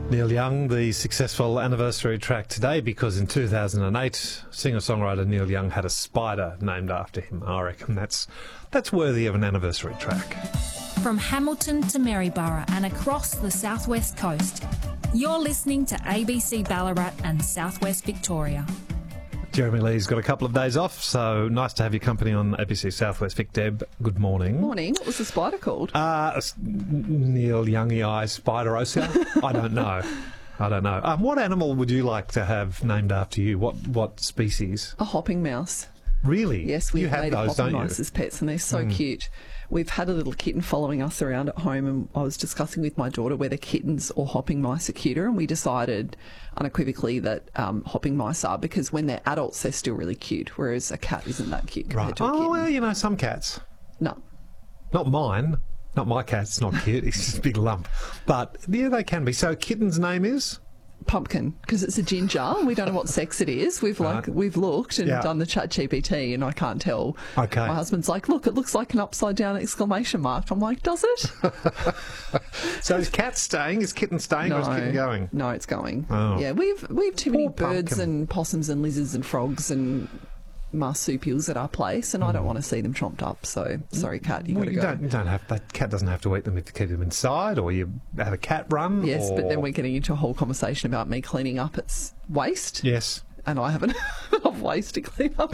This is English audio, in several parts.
Neil Young, the successful anniversary track today, because in 2008, singer-songwriter Neil Young had a spider named after him. I reckon that's worthy of an anniversary track. From Hamilton to Maryborough and across the southwest coast, you're listening to ABC Ballarat and Southwest Victoria. Jeremy Lee's got a couple of days off, so nice to have your company on ABC Southwest Vic. Deb, good morning. Morning. What was the spider called? Neil Youngy Eye Spiderosia? I don't know. What animal would you like to have named after you? What species? A hopping mouse. Really? Yes, we've made those, hopping mice as pets, and they're so cute. We've had a little kitten following us around at home, and I was discussing with my daughter whether kittens or hopping mice are cuter, and we decided unequivocally that hopping mice are, because when they're adults, they're still really cute, whereas a cat isn't that cute compared to a kitten. Oh, well, you know, some cats. No. Not mine. Not my cat's not cute. He's just a big lump. But, yeah, they can be. So, kitten's name is? Pumpkin, because it's a ginger. We don't know what sex it is. We've looked and done the chat GPT, and I can't tell. Okay. My husband's like, look, it looks like an upside down exclamation mark. I'm like, does it? So is cat staying? Is kitten staying, or is kitten going? No, it's going. Oh. Yeah, we've too many Poor birds pumpkin. and possums and lizards and frogs and marsupials at our place, and I don't want to see them chomped up. So sorry, cat, you got to go. You don't have, that cat doesn't have to eat them if you keep them inside, or you have a cat run. Yes, or... but then we're getting into a whole conversation about me cleaning up its waste. Yes. And I haven't enough waste to clean up.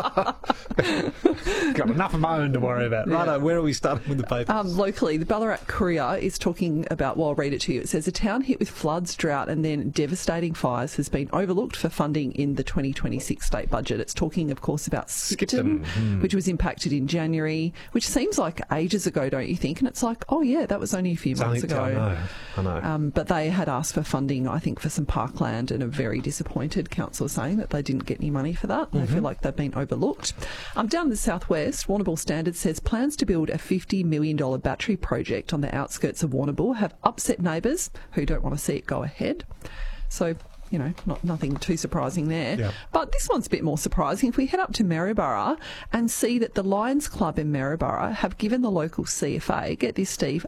Got enough of my own to worry about. Yeah. Righto, where are we starting with the papers? Locally, the Ballarat Courier is talking about, well, I'll read it to you. It says, a town hit with floods, drought and then devastating fires has been overlooked for funding in the 2026 state budget. It's talking, of course, about Skipton, which was impacted in January, which seems like ages ago, don't you think? And it's like, oh, yeah, that was only a few months ago. I know. But they had asked for funding, I think, for some parkland, and are very disappointed. Council saying that they didn't get any money for that. They feel like they've been overlooked. Down in the southwest, Warrnambool Standard says plans to build a $50 million battery project on the outskirts of Warrnambool have upset neighbours who don't want to see it go ahead. So, you know, nothing too surprising there. Yeah. But this one's a bit more surprising. If we head up to Maryborough and see that the Lions Club in Maryborough have given the local CFA, get this, Steve,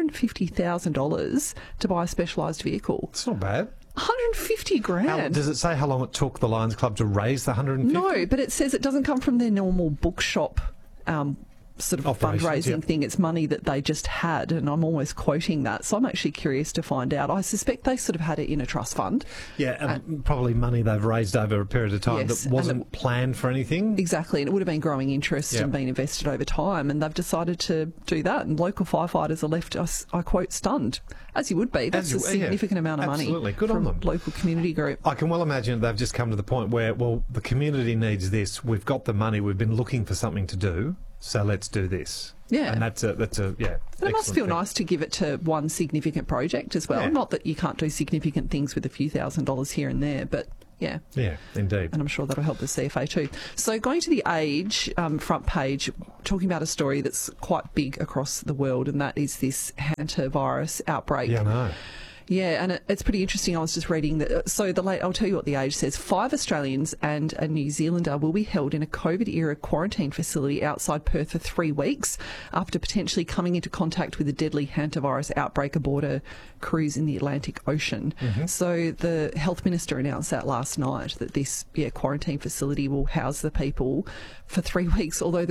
$150,000 to buy a specialised vehicle. It's not bad. 150 grand. Does it say how long it took the Lions Club to raise the 150? No, but it says it doesn't come from their normal bookshop sort of Operations, fundraising thing. It's money that they just had, and I'm almost quoting that. So I'm actually curious to find out. I suspect they sort of had it in a trust fund. Yeah, and probably money they've raised over a period of time Yes, that wasn't planned for anything. Exactly, and it would have been growing interest and been invested over time, and they've decided to do that. And local firefighters are left, I quote, stunned, as you would be. That's a significant amount of money. Absolutely, good on them. Local community group. I can well imagine they've just come to the point where, well, the community needs this. We've got the money. We've been looking for something to do, so let's do this. Yeah. And that's a And it must feel nice to give it to one significant project as well. Yeah. Not that you can't do significant things with a few $1,000s here and there, but yeah. Yeah, indeed. And I'm sure that'll help the CFA too. So going to the Age front page, talking about a story that's quite big across the world, and that is this hantavirus outbreak. Yeah, I know. Yeah, and it's pretty interesting. I was just reading that. So I'll tell you what the Age says. 5 Australians and a New Zealander will be held in a COVID-era quarantine facility outside Perth for 3 weeks after potentially coming into contact with a deadly hantavirus outbreak aboard a cruise in the Atlantic Ocean. So the Health Minister announced that last night, that this quarantine facility will house the people for 3 weeks, although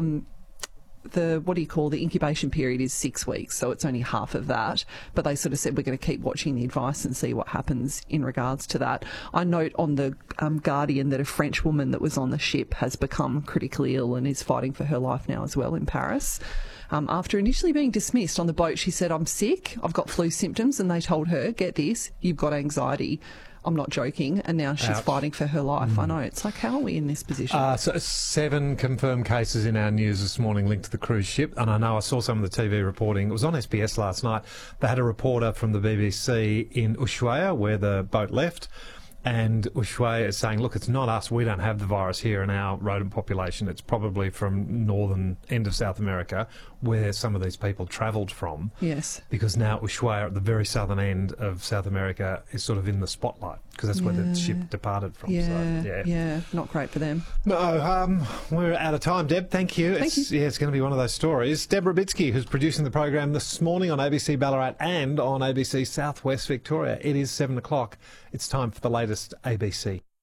the incubation period is 6 weeks, so it's only half of that. But they sort of said we're going to keep watching the advice and see what happens in regards to that. I note on the Guardian that a French woman that was on the ship has become critically ill and is fighting for her life now as well in Paris. After initially being dismissed on the boat, she said, "I'm sick, I've got flu symptoms," and they told her, "Get this, you've got anxiety." I'm not joking. And now she's fighting for her life. I know. It's like, how are we in this position? So 7 confirmed cases in our news this morning linked to the cruise ship. And I know I saw some of the TV reporting. It was on SBS last night. They had a reporter from the BBC in Ushuaia, where the boat left. And Ushuaia is saying, look, it's not us. We don't have the virus here in our rodent population. It's probably from northern end of South America. where some of these people travelled from. Yes. Because now Ushuaia, at the very southern end of South America, is sort of in the spotlight because that's where the ship departed from. Yeah, not great for them. No, we're out of time, Deb. Thank you. Yeah, it's going to be one of those stories. Deb Rabitsky, who's producing the program this morning on ABC Ballarat and on ABC Southwest Victoria. It is 7 o'clock. It's time for the latest ABC.